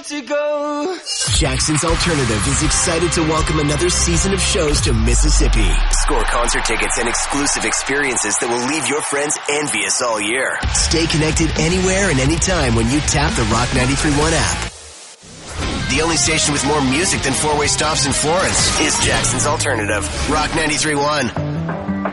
to go. Jackson's Alternative is excited to welcome another season of shows to Mississippi. Score concert tickets and exclusive experiences that will leave your friends envious all year. Stay connected anywhere and anytime when you tap the Rock 93.1 app. The only station with more music than four-way stops in Florence is Jackson's Alternative. Rock 93.1.